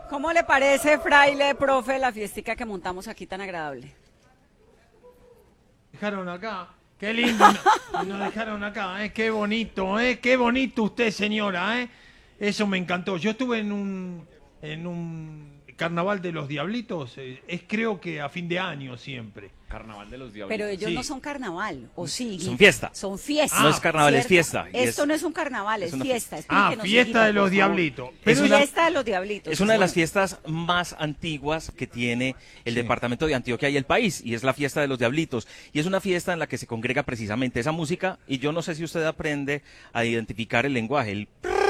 ¿Cómo le parece, fraile, profe, la fiestica que montamos aquí tan agradable? Dejaron acá. Qué lindo. Nos dejaron acá, qué bonito, qué bonito usted, señora, Eso me encantó. Yo estuve en un carnaval de los Diablitos, es creo que a fin de año siempre. Carnaval de los Diablitos. Pero ellos Sí. no son carnaval, ¿o sí? Son fiesta. Son fiesta. No es carnaval, es ¿cierto? fiesta. Y Esto es- no es un carnaval, es una fiesta. Ah, Explíquenos, fiesta hijita, de los por favor. Diablitos. Es Pero una- Fiesta de los Diablitos. Es una de las bueno. fiestas más antiguas que tiene el departamento de Antioquia y el país, y es la fiesta de los Diablitos. Y es una fiesta en la que se congrega precisamente esa música, y yo no sé si usted aprende a identificar el lenguaje. El prrr,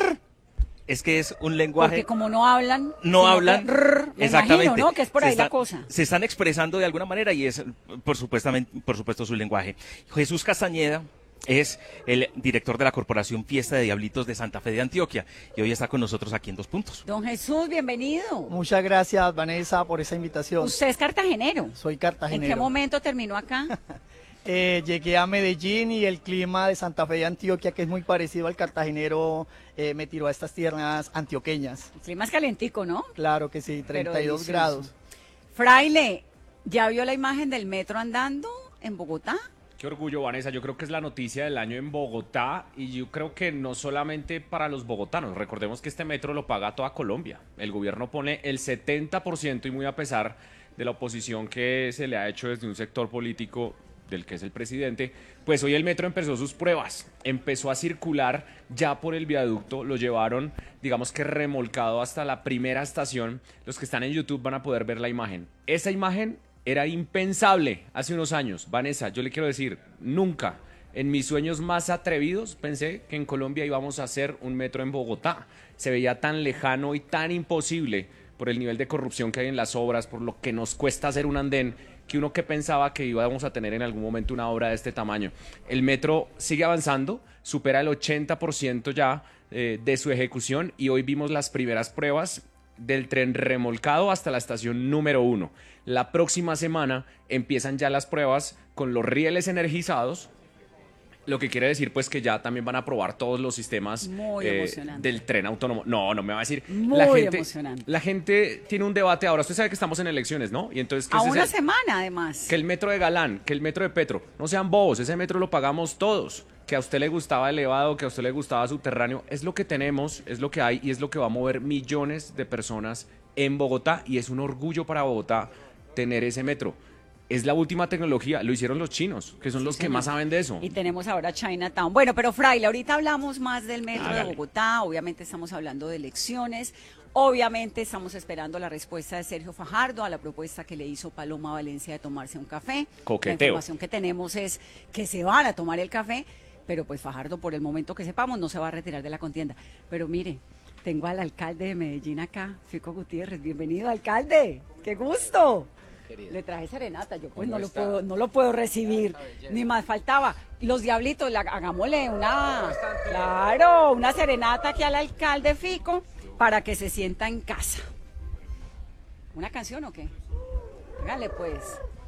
es que es un lenguaje... Porque como no hablan, No sino hablan, que rrr, me exactamente. imagino, ¿no? Que es por Se ahí la están- cosa. Se están expresando de alguna manera y es, por supuesto, su lenguaje. Jesús Castañeda es el director de la Corporación Fiesta de Diablitos de Santa Fe de Antioquia y hoy está con nosotros aquí en Dos Puntos. Don Jesús, bienvenido. Muchas gracias, Vanessa, por esa invitación. Usted es cartagenero. Soy ¿En cartagenero. qué momento terminó acá? Llegué a Medellín y el clima de Santa Fe de Antioquia, que es muy parecido al cartagenero, me tiró a estas tierras antioqueñas. El clima es calentico, ¿no? Claro que sí, Pero 32 delicioso. grados. Fraile, ¿ya vio la imagen del metro andando en Bogotá? Qué orgullo, Vanessa. Yo creo que es la noticia del año en Bogotá y yo creo que no solamente para los bogotanos. Recordemos que este metro lo paga toda Colombia. El gobierno pone el 70% y muy a pesar de la oposición que se le ha hecho desde un sector político del que es el presidente, pues hoy el metro empezó sus pruebas, empezó a circular ya por el viaducto, lo llevaron, digamos que remolcado hasta la primera estación. Los que están en YouTube van a poder ver la imagen. Esa imagen era impensable hace unos años. Vanessa, yo le quiero decir, nunca en mis sueños más atrevidos pensé que en Colombia íbamos a hacer un metro en Bogotá. Se veía tan lejano y tan imposible por el nivel de corrupción que hay en las obras, por lo que nos cuesta hacer un andén, que uno que pensaba que íbamos a tener en algún momento una obra de este tamaño. El metro sigue avanzando, supera el 80% ya de su ejecución y hoy vimos las primeras pruebas del tren remolcado hasta la estación número 1. La próxima semana empiezan ya las pruebas con los rieles energizados, lo que quiere decir pues que ya también van a probar todos los sistemas Muy emocionante. del tren autónomo. No, no me va a decir. Muy emocionante. La gente tiene un debate ahora. Usted sabe que estamos en elecciones, ¿no? Y entonces, ¿qué A es una ese- semana, además. que el metro de Galán, que el metro de Petro. No sean bobos, ese metro lo pagamos todos. Que a usted le gustaba elevado, que a usted le gustaba subterráneo. Es lo que tenemos, es lo que hay y es lo que va a mover millones de personas en Bogotá. Y es un orgullo para Bogotá tener ese metro. Es la última tecnología, lo hicieron los chinos, que son los que señor. más saben de eso. Y tenemos ahora Chinatown. Bueno, pero Fraile, ahorita hablamos más del metro de Hágale. Bogotá, obviamente estamos hablando de elecciones, obviamente estamos esperando la respuesta de Sergio Fajardo a la propuesta que le hizo Paloma Valencia de tomarse un café. Coqueteo. La información que tenemos es que se van a tomar el café, pero pues Fajardo, por el momento que sepamos, no se va a retirar de la contienda. Pero mire, tengo al alcalde de Medellín acá, Fico Gutiérrez. Bienvenido, alcalde. ¡Qué gusto! Le traje serenata, yo pues no lo puedo recibir, ni más faltaba. Los diablitos, hagámosle una serenata aquí al alcalde Fico para que se sienta en casa. ¿Una canción o qué? Hágale pues.